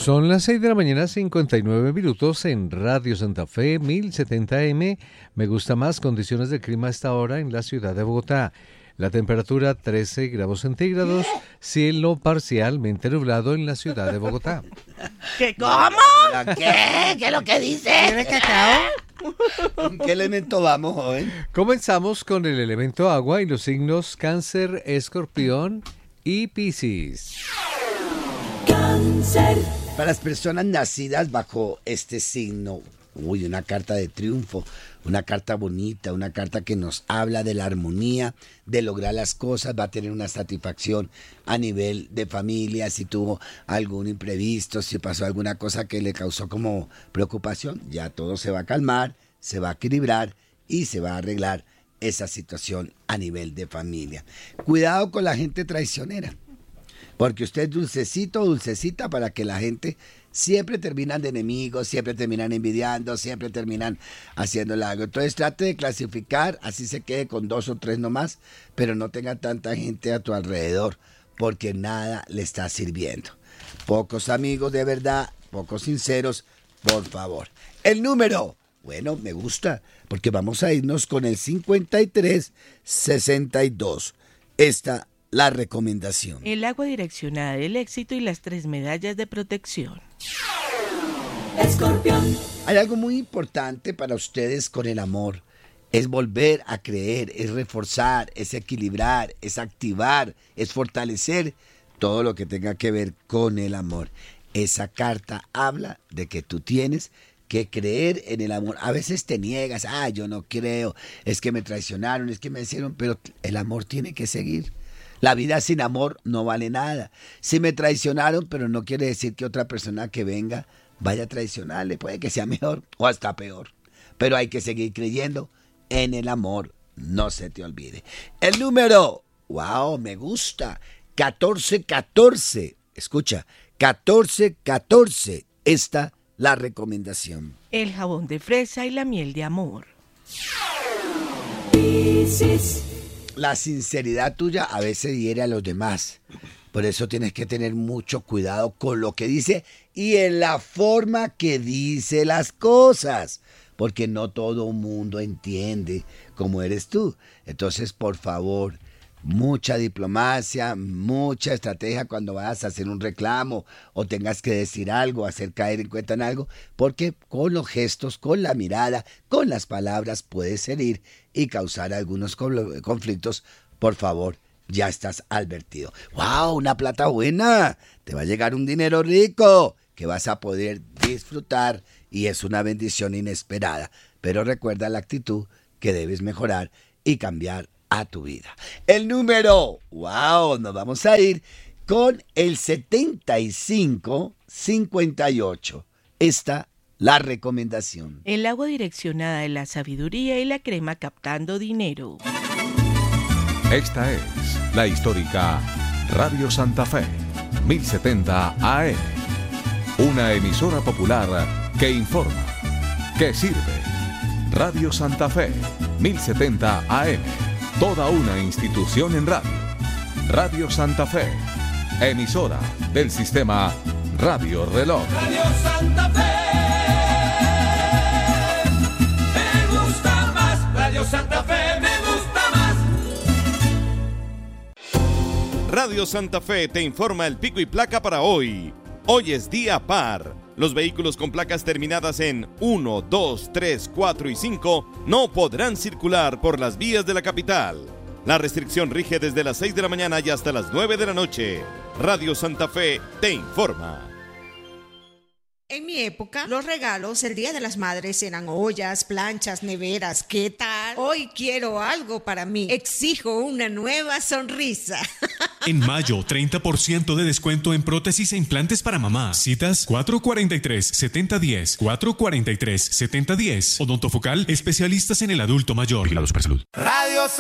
Son las 6 de la mañana, 59 minutos en Radio Santa Fe, 1070M. Me gusta más condiciones de clima a esta hora en la ciudad de Bogotá. La temperatura 13 grados centígrados, cielo parcialmente nublado en la ciudad de Bogotá. ¿Qué cómo? ¿Qué? ¿Qué es lo que dice? ¿Quiere cacao? ¿En qué elemento vamos, joven? Comenzamos con el elemento agua y los signos Cáncer, Escorpión y Piscis. Cáncer. Para las personas nacidas bajo este signo, una carta de triunfo, una carta bonita, una carta que nos habla de la armonía, de lograr las cosas, va a tener una satisfacción a nivel de familia, si tuvo algún imprevisto, si pasó alguna cosa que le causó como preocupación, ya todo se va a calmar, se va a equilibrar y se va a arreglar esa situación a nivel de familia. Cuidado con la gente traicionera. Porque usted es dulcecito o dulcecita para que la gente siempre terminan de enemigos, siempre terminan envidiando, siempre terminan haciéndole algo. Entonces trate de clasificar, así se quede con 2 o 3 nomás, pero no tenga tanta gente a tu alrededor, porque nada le está sirviendo. Pocos amigos de verdad, pocos sinceros, por favor. El número, bueno, me gusta, porque vamos a irnos con el 5362. La recomendación. El agua direccionada del éxito y las 3 medallas de protección. Escorpión. Hay algo muy importante para ustedes con el amor. Es volver a creer, es reforzar, es equilibrar, es activar, es fortalecer todo lo que tenga que ver con el amor. Esa carta habla de que tú tienes que creer en el amor. A veces te niegas, yo no creo, es que me traicionaron, es que me hicieron, pero el amor tiene que seguir. La vida sin amor no vale nada. Si me traicionaron, pero no quiere decir que otra persona que venga vaya a traicionarle. Puede que sea mejor o hasta peor. Pero hay que seguir creyendo en el amor. No se te olvide. El número, wow, me gusta. 1414. Escucha, 1414. La recomendación. El jabón de fresa y la miel de amor. Piscis. La sinceridad tuya a veces hiere a los demás. Por eso tienes que tener mucho cuidado con lo que dice y en la forma que dice las cosas. Porque no todo el mundo entiende cómo eres tú. Entonces, por favor, mucha diplomacia, mucha estrategia cuando vayas a hacer un reclamo o tengas que decir algo, hacer caer en cuenta en algo, porque con los gestos, con la mirada, con las palabras puedes herir y causar algunos conflictos. Por favor, ya estás advertido. ¡Wow! Una plata buena. Te va a llegar un dinero rico que vas a poder disfrutar y es una bendición inesperada. Pero recuerda la actitud que debes mejorar y cambiar a tu vida. El número, wow, nos vamos a ir con el 7558. La recomendación. El agua direccionada de la sabiduría y la crema captando dinero. Esta es la histórica Radio Santa Fe, 1070 AM. Una emisora popular que informa, que sirve. Radio Santa Fe, 1070 AM. Toda una institución en radio. Radio Santa Fe, emisora del sistema Radio Reloj. Radio Santa Fe. Me gusta más. Radio Santa Fe me gusta más. Radio Santa Fe te informa el pico y placa para hoy. Hoy es día par. Los vehículos con placas terminadas en 1, 2, 3, 4 y 5 no podrán circular por las vías de la capital. La restricción rige desde las 6 de la mañana y hasta las 9 de la noche. Radio Santa Fe te informa. En mi época, los regalos el Día de las Madres eran ollas, planchas, neveras. ¿Qué tal? Hoy quiero algo para mí. Exijo una nueva sonrisa. En mayo, 30% de descuento en prótesis e implantes para mamá. Citas 443-7010, 443-7010. Odontofocal, especialistas en el adulto mayor. Radio